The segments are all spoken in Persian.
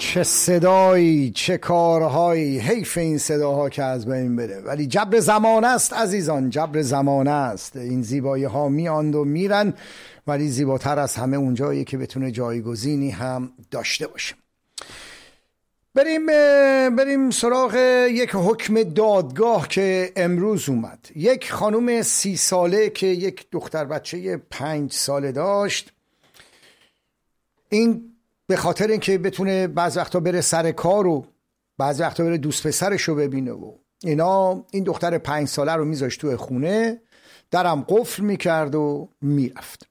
چه صدایی، چه کارهایی. حیف این صداها که از بین بره، ولی جبر زمان است عزیزان، جبر زمان است. این زیبایی ها میاند و میرن، ولی زیباتر از همه اونجایی که بتونه جایگزینی هم داشته باشه. بریم سراغ یک حکم دادگاه که امروز اومد. یک خانم 30 ساله که یک دختر بچه 5 ساله داشت، این به خاطر اینکه بتونه بعض وقتا بره سر کار و بعض وقتا بره دوست پسرش رو ببینه و اینا، این دختر 5 ساله رو میذاشت توی خونه، درم قفل میکرد و میرفت.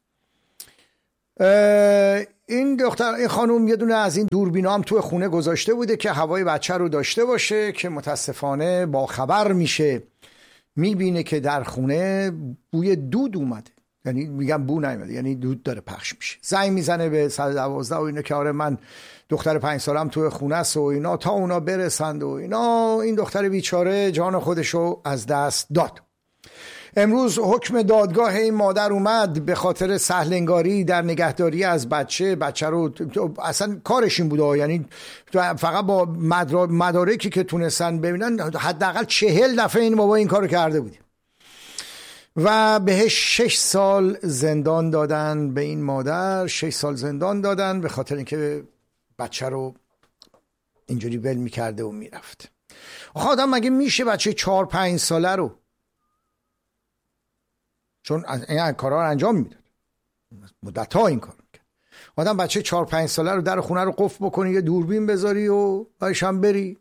این خانم یه دونه از این دوربینا هم توی خونه گذاشته بوده که هوای بچه رو داشته باشه، که متاسفانه با خبر میشه، میبینه که در خونه بوی دود اومده. یعنی میگم بو نیومده، یعنی دود داره پخش میشه. زنگ میزنه به 112 و اینا که آره من دختر 5 سالم توی خونه است و اینا، تا اونا برسند و اینا. این دختر بیچاره جان خودشو از دست داد. امروز حکم دادگاه این مادر اومد به خاطر سهلنگاری در نگهداری از بچه رو، اصلا کارش این بوده، یعنی فقط با مدارکی که تونستن ببینن حداقل 40 دفعه این بابا این کارو کرده بوده و بهش 6 سال زندان دادن. به این مادر 6 سال زندان دادن به خاطر اینکه بچه رو اینجوری ول میکرده و میرفت. آخه آدم مگه میشه بچه 4-5 ساله رو، چون این کارها رو انجام میداد، مدت‌ها این کار میکرد، آدم بچه 4-5 ساله رو در خونه رو قفل بکنی، یه دوربین بذاری و باش هم بری؟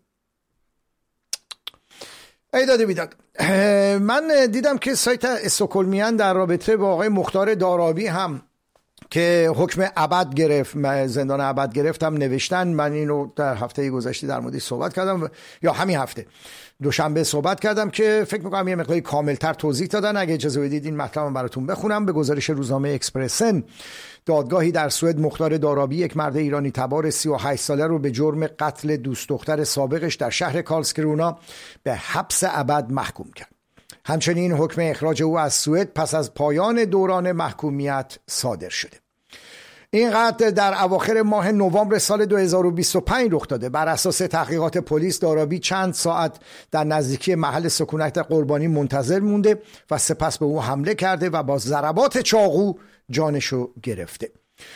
ای داده بیداد. من دیدم که سایت استکهلمیان در رابطه با آقای مختار دارابی هم که حکم ابد گرفت، زندان ابد گرفتم، نوشتن. من اینو در هفته گذشته در موردش صحبت کردم، یا همین هفته دوشنبه صحبت کردم که فکر میکنم یه مقداری کاملتر توضیح دادن. اگه اجازه بدید این مطلب براتون بخونم. به گزارش روزنامه اکسپرسن، دادگاهی در سوئد مختار دارابی، یک مرد ایرانی تبار 38 ساله رو به جرم قتل دوست دختر سابقش در شهر کارلسکرونا به حبس ابد محکوم کرد. همچنین حکم اخراج او از سوئد پس از پایان دوران محکومیت صادر شده. این قتل در اواخر ماه نوامبر سال 2025 رخ داده. بر اساس تحقیقات پلیس، دارابی چند ساعت در نزدیکی محل سکونت قربانی منتظر مونده و سپس به او حمله کرده و با ضربات چاقو جانشو گرفته.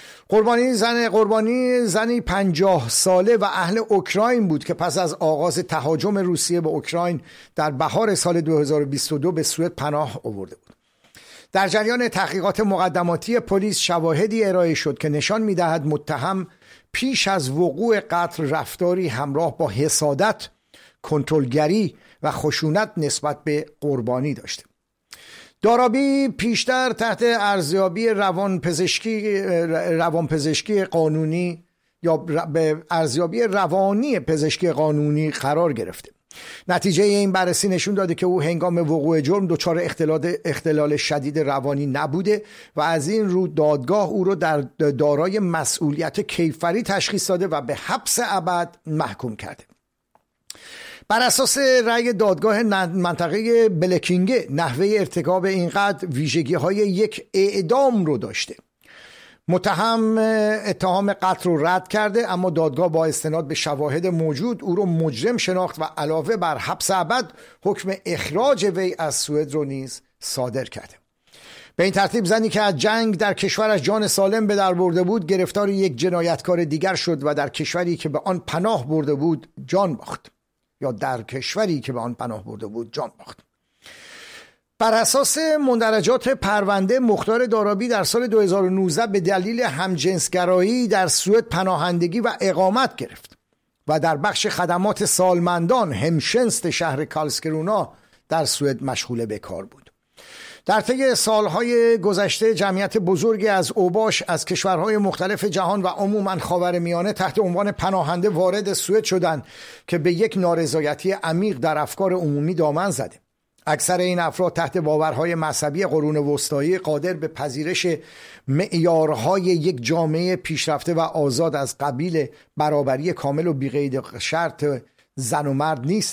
قربانی زنی 50 ساله و اهل اوکراین بود که پس از آغاز تهاجم روسیه به اوکراین در بهار سال 2022 به سوئد پناه آورده بود. در جریان تحقیقات مقدماتی پلیس شواهدی ارائه شد که نشان می‌دهد متهم پیش از وقوع قتل رفتاری همراه با حسادت، کنترلگری و خشونت نسبت به قربانی داشته. دارابی پیشتر تحت ارزیابی روانپزشکی قانونی یا به ارزیابی روانی پزشکی قانونی قرار گرفته. نتیجه این بررسی نشون داده که او هنگام وقوع جرم دچار اختلال شدید روانی نبوده و از این رو دادگاه او را در دارای مسئولیت کیفری تشخیص داده و به حبس ابد محکوم کرده. بر اساس رأی دادگاه منطقه بلکینگه، نحوه ارتکاب این قتل ویژگی‌های یک اعدام رو داشته. متهم اتهام قتل رو رد کرده، اما دادگاه با استناد به شواهد موجود او رو مجرم شناخت و علاوه بر حبس ابد حکم اخراج وی از سوئد رو نیز صادر کرده. به این ترتیب زنی که از جنگ در کشورش جان سالم به در برده بود گرفتار یک جنایتکار دیگر شد و در کشوری که به آن پناه برده بود جان باخت، یا در کشوری که به آن پناه برده بود جان باخت. بر اساس مندرجات پرونده، مختار دارابی در سال 2019 به دلیل همجنسگرایی در سوئد پناهندگی و اقامت گرفت و در بخش خدمات سالمندان همشنست شهر کارلسکرونا در سوئد مشغول به کار بود. در طی سالهای گذشته جمعیت بزرگی از اوباش از کشورهای مختلف جهان و عموماً خاورمیانه تحت عنوان پناهنده وارد سوئد شدند که به یک نارضایتی عمیق در افکار عمومی دامن زده. اکثر این افراد تحت باورهای مذهبی قرون وسطایی قادر به پذیرش معیارهای یک جامعه پیشرفته و آزاد از قبیل برابری کامل و بی‌قید شرط زن و مرد نیستند.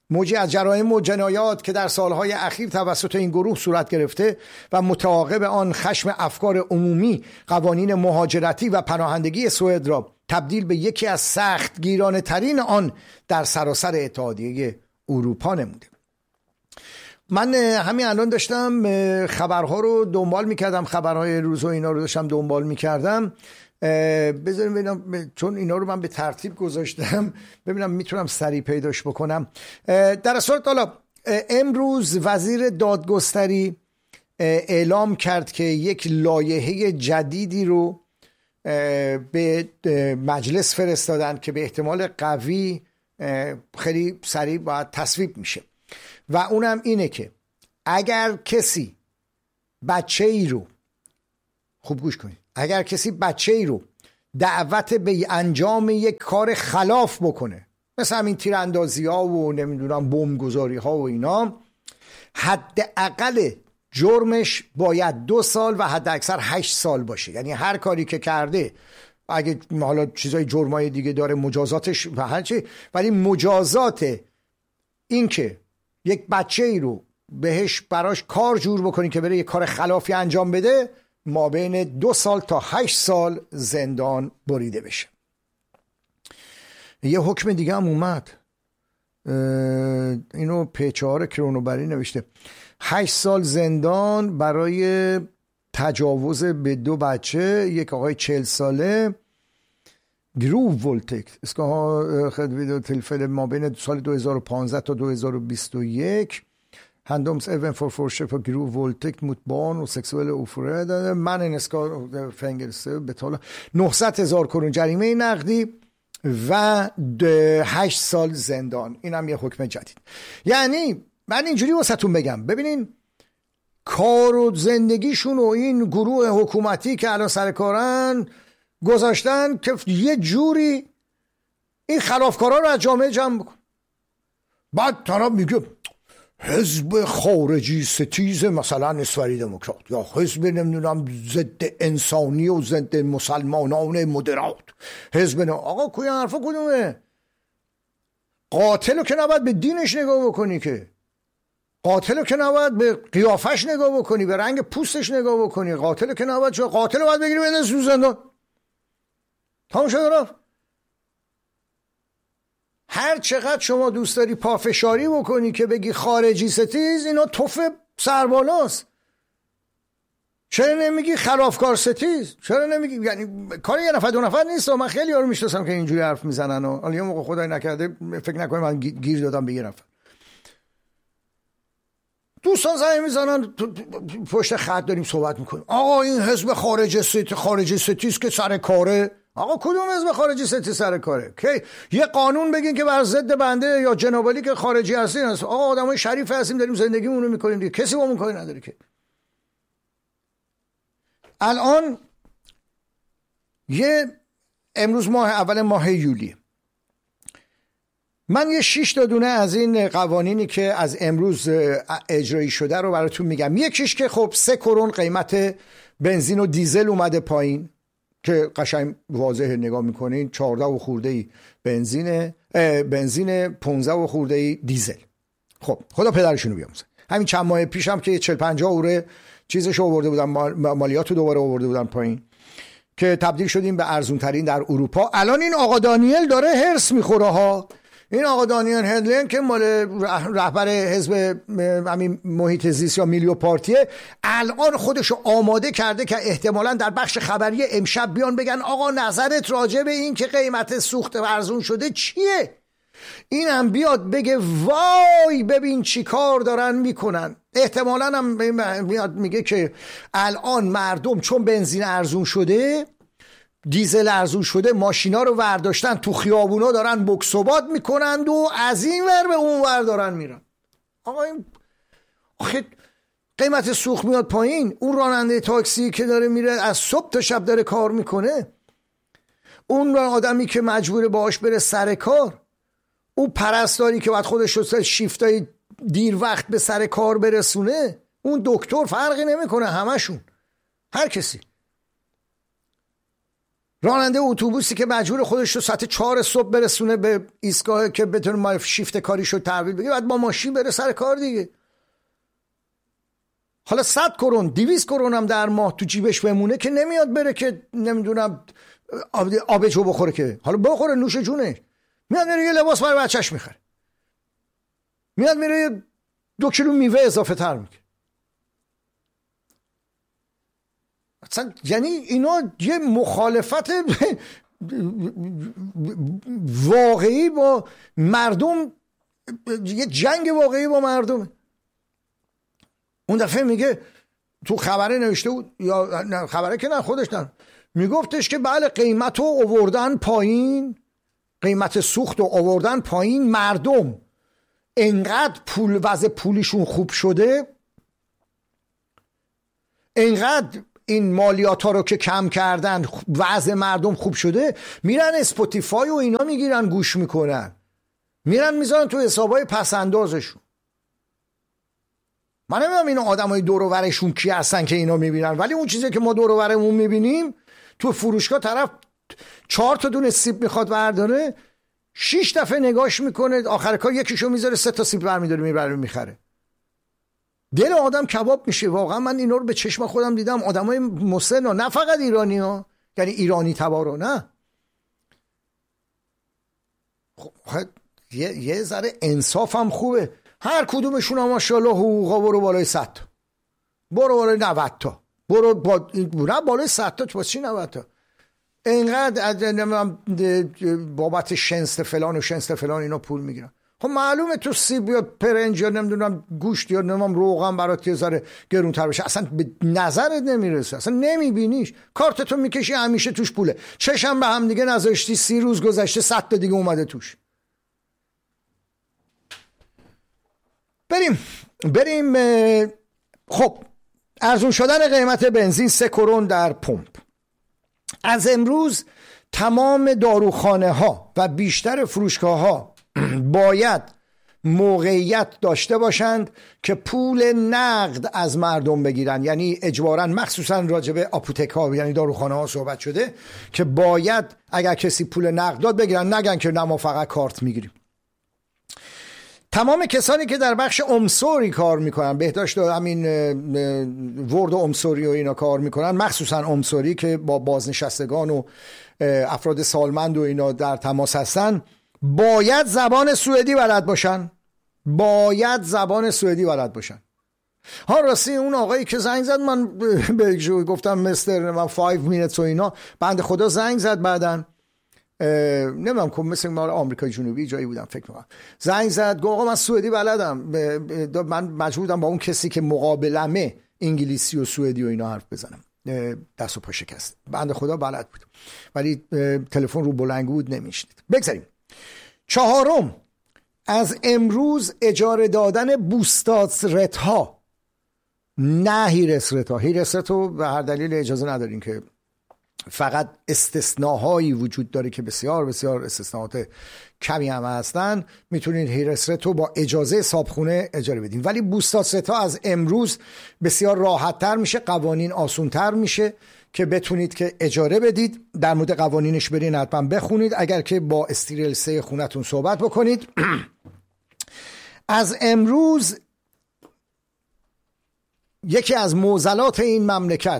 موجی از جرایم و جنایات که در سالهای اخیر توسط این گروه صورت گرفته و متعاقب آن خشم افکار عمومی، قوانین مهاجرتی و پناهندگی سوئد را تبدیل به یکی از سخت گیرانه ترین آن در سراسر اتحادیه اروپا نموده. من همین الان داشتم خبرها رو دنبال میکردم، خبرهای روز و اینا رو داشتم دنبال میکردم. بذاریم ببینم، چون اینا رو من به ترتیب گذاشتم، ببینم میتونم سریع پیداش بکنم. در اصل حالا امروز وزیر دادگستری اعلام کرد که یک لایحه جدیدی رو به مجلس فرستادن که به احتمال قوی خیلی سریع باید تصویب میشه و اونم اینه که اگر کسی بچه ای رو، خوب گوش کنید، اگر کسی بچه ای رو دعوت به انجام یک کار خلاف بکنه، مثل همین تیراندازی ها و نمیدونم بمبگذاری ها و اینا، حداقل جرمش باید 2 سال و حد اکثر 8 سال باشه. یعنی هر کاری که کرده، اگه حالا چیزای جرمای دیگه داره مجازاتش و هرچی، ولی مجازات این که یک بچه ای رو براش کار جور بکنی که بره یک کار خلافی انجام بده، ما بین 2 سال تا 8 سال زندان بریده بشه. یه حکم دیگه هم اومد، اینو پیچار کرونوبری نوشته، 8 سال زندان برای تجاوز به 2 بچه، یک آقای 40 ساله، گروه ولتکت اسکا خدویدو تلفل ما بین سال 2015 تا 2021 هندومس ایون فور فورشپ و گروه ولتکت متبان و سکسوال اوفره داده من این اسکا فنگرسه به طالا 900,000 کرون جریمه نقدی و 8 سال زندان. این هم یه حکم جدید. یعنی من اینجوری واسهتون بگم، ببینین کار و زندگیشون و این گروه حکومتی که الان سر کارن گذاشتن که یه جوری این خلافکارا رو از جامعه جمع بکن. بعد طرف میگه حزب خارجی ستیز مثلا اسفری دموکرات یا حزب نمیدونم ضد انسانی و ضد مسلمانان مدرات، حزب آقا کوی حرفا کدومه؟ قاتلو که نباید به دینش نگاه بکنی، که قاتلو که نباید به قیافش نگاه بکنی، به رنگ پوستش نگاه بکنی، قاتلو که نباید، چون قاتلو باید بگیری بندازی تو زندان. تمام شد رفت. هر چقدر شما دوست داری پافشاری بکنی که بگی خارجی ستیز، اینا توف سربالاست. چرا نمیگی خلافکار ستیز؟ چرا نمیگی؟ یعنی کار یه نفر 2 نفر نیست. من خیلی ها رو میشناسم که اینجوری حرف میزنن و حالا یه موقع خدای نکرده فکر نکنم من گیر دادم به یه نفر. دوستان زنگ میزنن پشت خط داریم صحبت میکنیم، آقا این حزب خارجی ستیز که سر کاره. آقا کدوم حزب خارجی ستیز سر کاره؟ که یه قانون بگین که بر ضد بنده یا جنابالی که خارجی هستین هست. آقا آدمای شریف هستیم، داریم زندگیمون رو میکنیم دیگه، کسی با من کاری نداره. که الان امروز اول ماه یولی، من یه 6 تا دونه از این قوانینی که از امروز اجرایی شده رو براتون میگم. یکیش که خب 3 کرون قیمت بنزین و دیزل اومده پایین، که قشنگ واضح نگاه میکنین 14 و خورده بنزین 15 و خورده دیزل. خب خدا پدرشونو بیامرزه. همین چند ماه پیشم که 40-50 اوره چیزش آورده بودن، مالیات رو دوباره آورده بودن پایین، که تبدیل شدیم به ارزون ترین در اروپا. الان این آقا دانیل داره هرس میخوره ها. این آقا دانیل هندلین که مال رهبر حزب همین محیط زیست یا میلیو پارتیه، الان خودشو آماده کرده که احتمالاً در بخش خبری امشب بیان بگن آقا نظرت راجع به این که قیمت سوخت ارزون شده چیه؟ این هم بیاد بگه وای ببین چی کار دارن میکنن. احتمالاً هم میاد میگه که الان مردم چون بنزین ارزون شده، دیزل ارزون شده، ماشینا رو ورداشتن تو خیابونا دارن بکسوبات میکنند و از این ور به اون ور دارن میرن. آقا این آخه قیمت سوخت میاد پایین، اون راننده تاکسی که داره میره از صبح تا شب داره کار میکنه، اون آدمی که مجبوره باهاش بره سر کار، اون پرستاری که باید خودش رو شیفتای دیر وقت به سر کار برسونه، اون دکتر، فرقی نمیکنه، همشون، هر کسی. راننده اتوبوسی که مجبور خودش رو ساعت 4 صبح برسونه به ایستگاه که بتونه ما شیفت کاریشو تحویل بگیره، بعد با ماشین بره سر کار دیگه. حالا 100 کرون 200 کرون هم در ماه تو جیبش بمونه که نمیاد بره که نمیدونم آبجو بخوره، که حالا بخوره نوش جونه، میاد میره یه لباس برای بچهش میخره، میاد میره 2 کیلو میوه اضافه تر میکنه. اصلا یعنی اینا یه مخالفت واقعی با مردم، یه جنگ واقعی با مردم. اون دفعه میگه تو خبره نوشته بود، یا نه خبره که نه خودش نه، میگفتش که بله قیمت رو آوردن پایین، قیمت سوخت رو آوردن پایین، مردم انقدر وضع پولیشون خوب شده، انقدر این مالیات ها رو که کم کردن وضع مردم خوب شده، میرن اسپاتیفای و اینا میگیرن گوش میکنن، میرن میذارن تو حسابای پسندازشون. من نمیدونم این آدمای دور و برشون کی هستن که اینا میبینن، ولی اون چیزی که ما دور و برمون میبینیم تو فروشگاه، طرف 4 تا دونه سیب میخواد برداره، 6 دفعه نگاش میکنه، آخر کار یکیشو میذاره 3 تا سیب برمیداره میبره میخره. دل آدم کباب میشه. واقعا من اینا رو به چشم خودم دیدم، آدمای مسن، نه فقط ایرانی ها، یعنی ایرانی تبارو، نه خب یه ذره انصاف هم خوبه. هر کدومشون هم ماشاءالله حقوقا برو بالای 100 تا، برو بالای 90 تا، برو بالای 100 تا، چی 90 تا اینقدر بابت شنست فلان و شنست فلان اینا پول میگیرن. خب معلومه تو سیب یا پرنج یا نمیدونم گوشت یا نمیدونم روغن برات یه ذره گرونتر بشه، اصلا به نظرت نمیرسه، اصلا نمیبینیش، کارتتو میکشی همیشه توش پوله، چشم به هم دیگه نذاشتی 30 روز گذشته 100 تا دیگه اومده توش. بریم خب ارزون شدن قیمت بنزین 3 کرون در پمپ. از امروز تمام داروخانه ها و بیشتر فروشگاه ها باید موقعیت داشته باشند که پول نقد از مردم بگیرن، یعنی اجباراً، مخصوصاً راجب آپوتک ها یعنی داروخانه ها صحبت شده که باید اگر کسی پول نقد داد بگیرن، نگن که نه ما فقط کارت میگیریم. تمام کسانی که در بخش امسوری کار میکنن، بهداشت همین ورد امسوری و اینا کار میکنن، مخصوصا امسوری که با بازنشستگان و افراد سالمند و اینا در تماس هستن، باید زبان سوئدی بلد باشن. باید زبان سوئدی بلد باشن. ها راستی اون آقایی که زنگ زد، من بهش گفتم مستر من 5 minutes و اینا، بنده خدا زنگ زد بعدن، نمیدونم که مثل مال آمریکای جنوبی جایی بودم فکر میکنم، زنگ زد گفت آقا من سوئدی بلدم، من مجبور بودم با اون کسی که مقابلمه انگلیسی و سوئدی و اینا حرف بزنم، دست و پا شکست. بنده خدا بلد بود ولی تلفن رو بلنگو بود نمیشنید. بگذاریم. 4، از امروز اجاره دادن بوستاتسرت ها، نه هیرسرت ها. هیرسرت رو به هر دلیل اجازه ندارین، که فقط استثناهایی وجود داره که بسیار بسیار استثناءات کمی هم هستن، میتونین هیرسرت رو با اجازه صاحبخونه اجاره بدین. ولی بوستاتسرت ها از امروز بسیار راحت تر میشه، قوانین آسون تر میشه که بتونید که اجاره بدید. در مورد قوانینش برین حتما بخونید، اگر که با استریلسه خونتون صحبت بکنید. از امروز یکی از معضلات این مملکت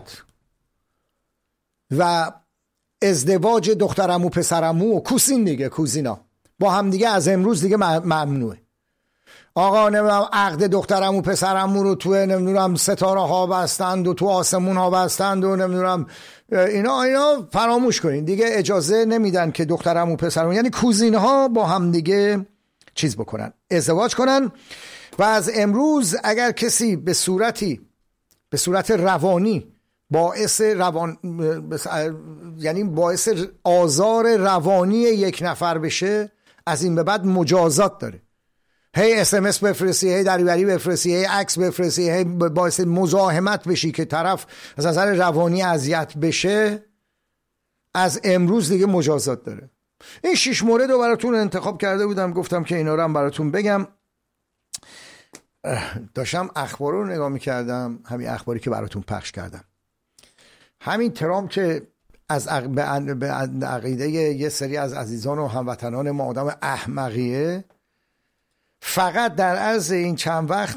و ازدواج دخترمو پسرمو و کوزین دیگه، کوزینا با هم دیگه از امروز دیگه ممنوعه. آقا نمیدونم عقد دخترمو پسرمو رو تو نمیدونم ستاره ها بستند و تو آسمون ها بستند و نمیدونم اینا فراموش کنین دیگه. اجازه نمیدن که دخترمو پسرمو یعنی کوزین ها با هم دیگه چیز بکنن، ازدواج کنن. و از امروز اگر کسی به صورت روانی یعنی باعث آزار روانی یک نفر بشه، از این به بعد مجازات داره. هی اسمس بفرستی، هی دریوری بفرستی، هی عکس بفرستی، هی باعث مزاحمت بشی که طرف از نظر روانی اذیت بشه، از امروز دیگه مجازات داره. این 6 مورد رو براتون انتخاب کرده بودم، گفتم که اینا رو هم براتون بگم. داشتم اخبار رو نگاه میکردم، همین اخباری که براتون پخش کردم. همین ترامپ که به عقیده یه سری از عزیزان و هموطنان ما آدم احمقیه، فقط در عرض این چند وقت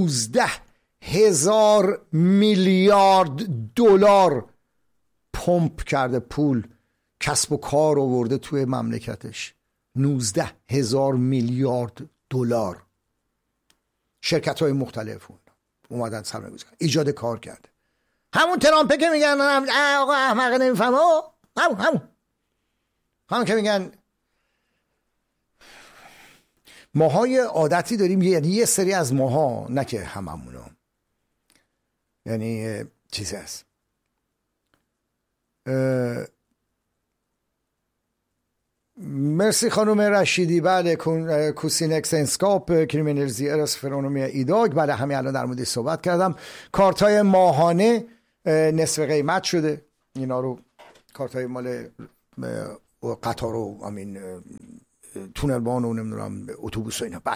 19,000 میلیارد دلار پمپ کرده، پول کسب و کار آورده توی مملکتش. 19,000 میلیارد دلار شرکت‌های مختلف اومدن سرمایه‌گذاری ایجاد کار کرده. همون ترامپه که میگن آقا احمق نمیفهمه، همون که میگن ماها یه عادتی داریم، یعنی یه سری از ماها، نه که هممونو، یعنی چیزی هست. مرسی خانم رشیدی. بله کوسینکس انسکاپ کریمینالزی ارس فرونومی ایداگ. بله همین الان در موردش صحبت کردم. کارتای ماهانه نصف قیمت شده، اینا رو کارتای مال قطار و امین تونلبان و نمیدونم اتوبوس و اینا. بله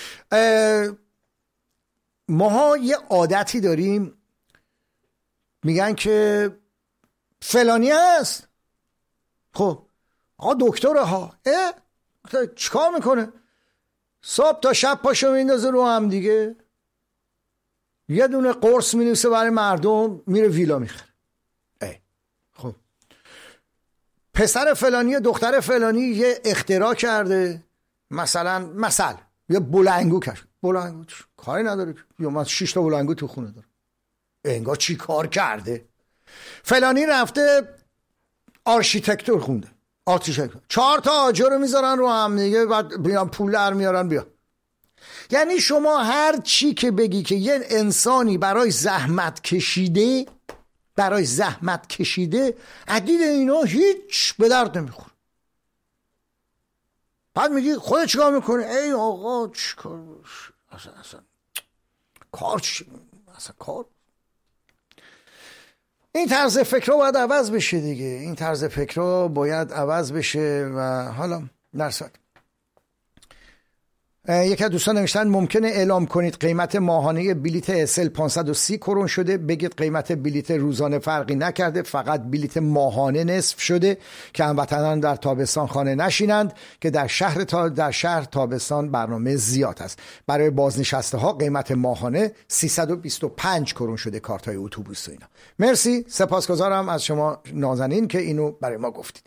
ماها یه عادتی داریم، میگن که فلانی هست، خب آقا دکتره ها، چیکار میکنه؟ صبح تا شب پاشو میندازه رو هم دیگه، یه دونه قرص مینویسه برای مردم، میره ویلا میخره. خب پسر فلانی دختر فلانی یه اختراع کرده، مثلا یه بلنگو کشف، بلنگو کاری نداره، یا من 6 تا بلنگو تو خونه دارم، انگار چی کار کرده. فلانی رفته آرشیتکتور خونده، 4 تا آجر رو میذارن رو هم دیگه، بعد بیان پول در میارن بیا. یعنی شما هر چی که بگی که یه انسانی برای زحمت کشیده عدید اینا هیچ به درد نمیخوره. بعد میگی خودت چیکار میکنه؟ ای آقا چیکار اصلا کار این طرز فکر باید عوض بشه دیگه، این طرز فکر باید عوض بشه. و حالا نرسد. یکی از دوستان نوشتن ممکنه اعلام کنید قیمت ماهانه بلیت اسل 530 کرون شده، بگید قیمت بلیت روزانه فرقی نکرده، فقط بلیت ماهانه نصف شده که هموطنان در تابستان خانه نشینند، که در شهر تابستان برنامه زیاد است. برای بازنشسته ها قیمت ماهانه 325 کرون شده، کارت های اتوبوس و اینا. مرسی، سپاسگزارم از شما نازنین که اینو برای ما گفتید.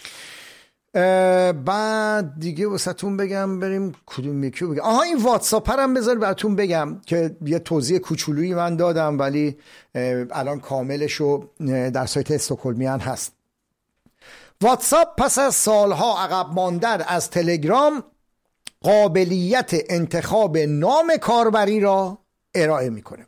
بعد دیگه واسهتون بگم بریم کدوم یکی بگم. این واتساپ هم بذار براتون بگم که یه توضیح کوچولویی من دادم، ولی الان کاملشو در سایت استکهلمیان هست. واتساپ پس از سالها عقب ماندن از تلگرام قابلیت انتخاب نام کاربری را ارائه میکنه.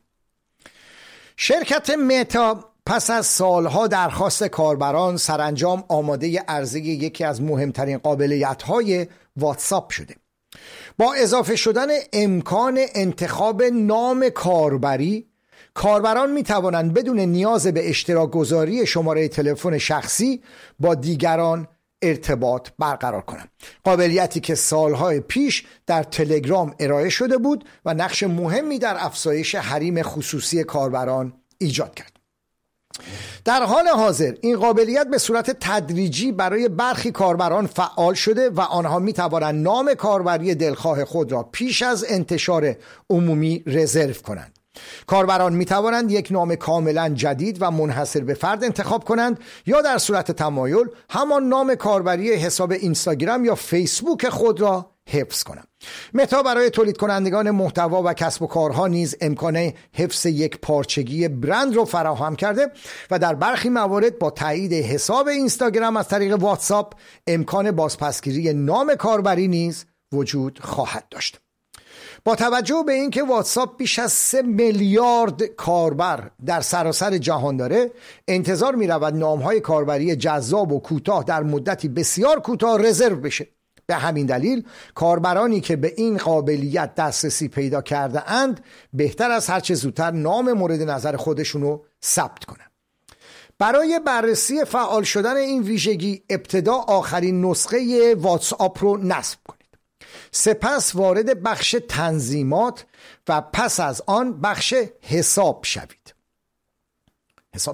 شرکت متا پس از سالها درخواست کاربران سرانجام آماده عرضه یکی از مهمترین قابلیت‌های واتساپ شده. با اضافه شدن امکان انتخاب نام کاربری، کاربران می توانند بدون نیاز به اشتراک گذاری شماره تلفن شخصی با دیگران ارتباط برقرار کنند. قابلیتی که سالهای پیش در تلگرام ارائه شده بود و نقش مهمی در افزایش حریم خصوصی کاربران ایجاد کرد. در حال حاضر این قابلیت به صورت تدریجی برای برخی کاربران فعال شده و آنها می توانند نام کاربری دلخواه خود را پیش از انتشار عمومی رزرو کنند. کاربران می توانند یک نام کاملا جدید و منحصر به فرد انتخاب کنند یا در صورت تمایل همان نام کاربری حساب اینستاگرام یا فیسبوک خود را حفظ کنند. متا برای تولید کنندگان محتوا و کسب و کارها نیز امکان حفظ یک پارچگی برند را فراهم کرده و در برخی موارد با تایید حساب اینستاگرام از طریق واتساپ امکان بازپسگیری نام کاربری نیز وجود خواهد داشت. با توجه به اینکه واتساپ بیش از 3 میلیارد کاربر در سراسر جهان داره، انتظار می رود نام‌های کاربری جذاب و کوتاه در مدتی بسیار کوتاه رزرو بشه. به همین دلیل کاربرانی که به این قابلیت دسترسی پیدا کرده اند بهتر از هر چه زودتر نام مورد نظر خودشونو ثبت کنند. برای بررسی فعال شدن این ویژگی ابتدا آخرین نسخه واتساپ رو نصب کنید. سپس وارد بخش تنظیمات و پس از آن بخش حساب شوید. حساب چیه؟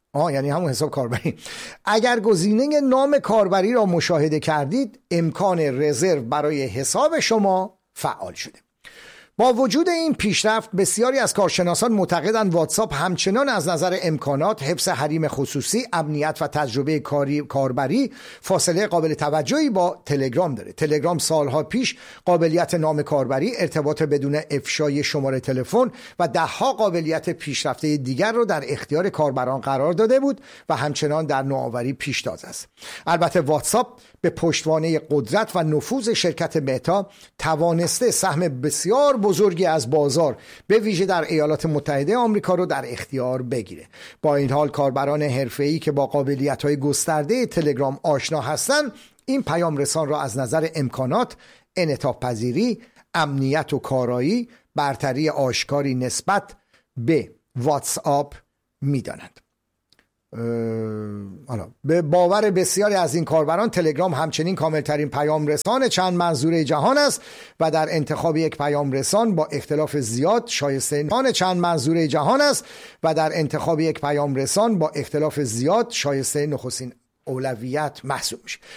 یعنی همون حساب کاربری. اگر گزینه نام کاربری را مشاهده کردید، امکان رزرو برای حساب شما فعال شده. با وجود این پیشرفت، بسیاری از کارشناسان معتقدند واتساپ همچنان از نظر امکانات، حفظ حریم خصوصی، امنیت و تجربه کاربری فاصله قابل توجهی با تلگرام داره. تلگرام سالها پیش قابلیت نام کاربری، ارتباط بدون افشای شماره تلفن و دهها قابلیت پیشرفته دیگر رو در اختیار کاربران قرار داده بود و همچنان در نوآوری پیشتاز است. البته واتساپ به پشتوانه قدرت و نفوذ شرکت متا توانسته سهم بسیار بزرگی از بازار به ویژه در ایالات متحده آمریکا رو در اختیار بگیره. با این حال کاربران حرفه‌ای که با قابلیت‌های گسترده تلگرام آشنا هستند، این پیام رسان را از نظر امکانات، انعطاف پذیری، امنیت و کارایی برتری آشکاری نسبت به واتساپ می‌دانند. به باور بسیاری از این کاربران، تلگرام همچنین کاملترین پیام رسان چند منظوره جهان است و در انتخاب یک پیام رسان با اختلاف زیاد شایسته نخستین اولویت محسوب میشه.